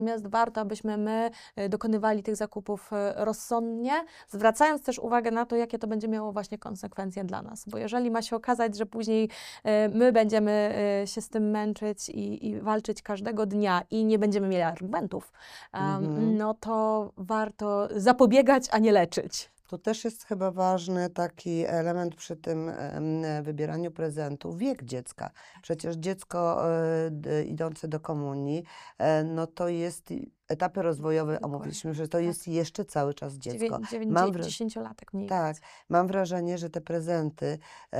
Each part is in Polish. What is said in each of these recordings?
Natomiast warto, abyśmy my dokonywali tych zakupów rozsądnie, zwracając też uwagę na to, jakie to będzie miało właśnie konsekwencje dla nas. Bo jeżeli ma się okazać, że później my będziemy się z tym męczyć i walczyć każdego dnia i nie będziemy mieli argumentów, no to warto zapobiegać, a nie leczyć. To też jest chyba ważny taki element przy tym wybieraniu prezentów, wiek dziecka. Przecież dziecko idące do komunii, no to jest etapy rozwojowe, a mówiliśmy, że to jest jeszcze cały czas dziecko. 10-latek mniej Tak, więcej. mam wrażenie, że te prezenty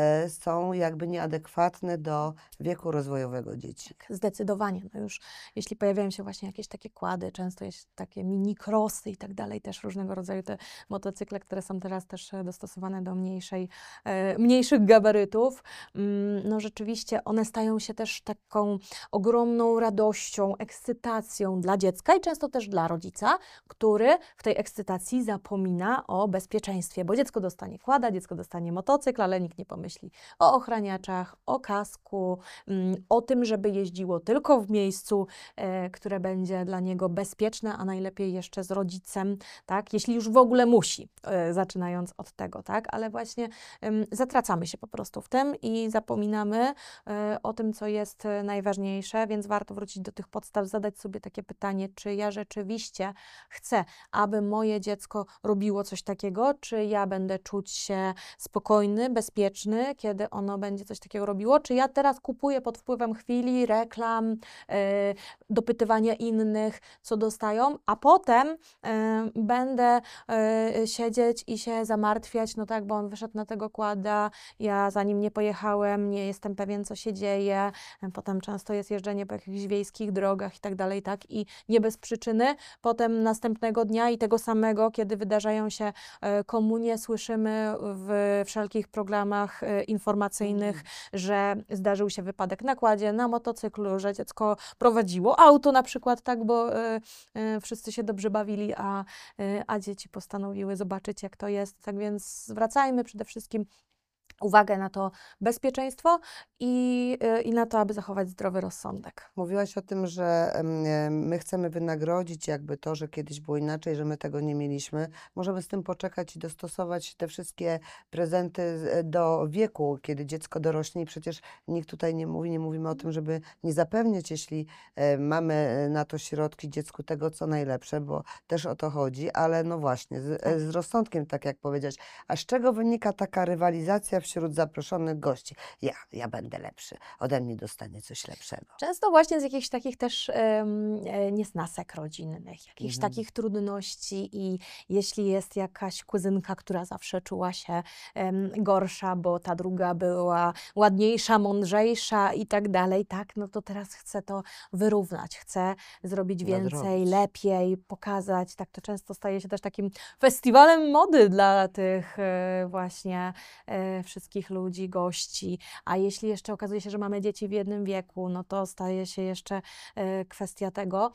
są jakby nieadekwatne do wieku rozwojowego dzieci. Zdecydowanie. No już jeśli pojawiają się właśnie jakieś takie kłady, często jest takie mini crossy i tak dalej, też różnego rodzaju te motocykle, które są teraz też dostosowane do mniejszych gabarytów, no rzeczywiście one stają się też taką ogromną radością, ekscytacją dla dziecka i często też dla rodzica, który w tej ekscytacji zapomina o bezpieczeństwie, bo dziecko dostanie kłada, dziecko dostanie motocykl, ale nikt nie pomyśli o ochraniaczach, o kasku, o tym, żeby jeździło tylko w miejscu, które będzie dla niego bezpieczne, a najlepiej jeszcze z rodzicem, tak, jeśli już w ogóle musi, zaczynając od tego, tak, ale właśnie zatracamy się po prostu w tym i zapominamy o tym, co jest najważniejsze, więc warto wrócić do tych podstaw, zadać sobie takie pytanie, czy ja rzeczywiście chcę, aby moje dziecko robiło coś takiego, czy ja będę czuć się spokojny, bezpieczny, kiedy ono będzie coś takiego robiło, czy ja teraz kupuję pod wpływem chwili, reklam, dopytywania innych, co dostają, a potem będę siedzieć i się zamartwiać, no tak, bo on wyszedł na tego kłada, ja za nim nie pojechałem, nie jestem pewien, co się dzieje, potem często jest jeżdżenie po jakichś wiejskich drogach i tak dalej, tak, i nie bez przyczyny, potem następnego dnia i tego samego, kiedy wydarzają się komunie, słyszymy w wszelkich programach informacyjnych, że zdarzył się wypadek na kładzie, na motocyklu, że dziecko prowadziło auto na przykład, tak, bo wszyscy się dobrze bawili, a dzieci postanowiły zobaczyć, jak to jest. Tak więc zwracajmy przede wszystkim uwagę na to bezpieczeństwo i na to, aby zachować zdrowy rozsądek. Mówiłaś o tym, że my chcemy wynagrodzić jakby to, że kiedyś było inaczej, że my tego nie mieliśmy. Możemy z tym poczekać i dostosować te wszystkie prezenty do wieku, kiedy dziecko dorośnie i przecież nikt tutaj nie mówimy o tym, żeby nie zapewniać, jeśli mamy na to środki, dziecku tego, co najlepsze, bo też o to chodzi, ale no właśnie, z rozsądkiem, tak jak powiedziałeś. A z czego wynika taka rywalizacja wśród zaproszonych gości? Ja będę lepszy, ode mnie dostanie coś lepszego. Często właśnie z jakichś takich też niesnasek rodzinnych, jakichś takich trudności i jeśli jest jakaś kuzynka, która zawsze czuła się gorsza, bo ta druga była ładniejsza, mądrzejsza i tak dalej, tak, no to teraz chcę to wyrównać, chcę zrobić więcej, lepiej, pokazać, tak to często staje się też takim festiwalem mody dla tych właśnie wszystkich ludzi, gości, a jeśli jeszcze okazuje się, że mamy dzieci w jednym wieku, no to staje się jeszcze kwestia tego,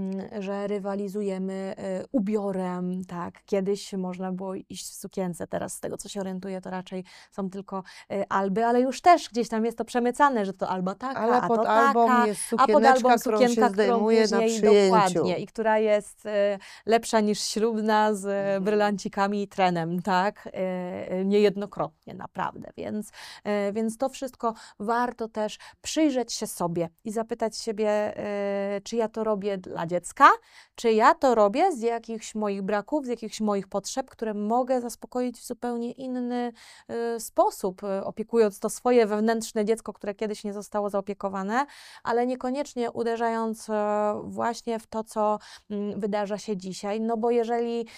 że rywalizujemy ubiorem, tak, kiedyś można było iść w sukience, teraz z tego, co się orientuję, to raczej są tylko alby, ale już też gdzieś tam jest to przemycane, że to alba taka, ale a pod to albą taka, jest a pod albą którą się sukienka, którą zdejmuje na później przyjęciu. dokładnie i która jest lepsza niż ślubna z brylancikami i trenem, tak, niejednokrotnie, naprawdę, więc to wszystko warto też przyjrzeć się sobie i zapytać siebie, czy ja to robię dla dziecka, czy ja to robię z jakichś moich braków, z jakichś moich potrzeb, które mogę zaspokoić w zupełnie inny sposób, opiekując to swoje wewnętrzne dziecko, które kiedyś nie zostało zaopiekowane, ale niekoniecznie uderzając właśnie w to, co wydarza się dzisiaj, no bo jeżeli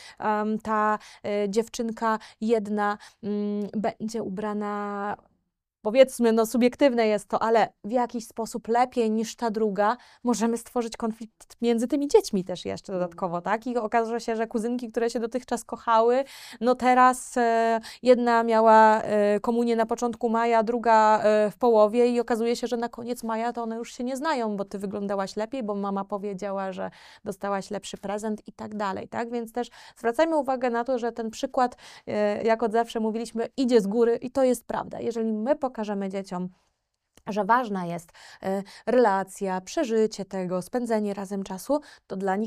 ta dziewczynka jedna będzie ubrana, powiedzmy, no subiektywne jest to, ale w jakiś sposób lepiej niż ta druga, możemy stworzyć konflikt między tymi dziećmi też jeszcze dodatkowo, tak? I okaże się, że kuzynki, które się dotychczas kochały, no teraz jedna miała komunię na początku maja, druga w połowie i okazuje się, że na koniec maja to one już się nie znają, bo ty wyglądałaś lepiej, bo mama powiedziała, że dostałaś lepszy prezent i tak dalej, tak? Więc też zwracajmy uwagę na to, że ten przykład, jak od zawsze mówiliśmy, idzie z góry i to jest prawda. Jeżeli my pokażemy dzieciom, że ważna jest relacja, przeżycie tego, spędzenie razem czasu, to dla nich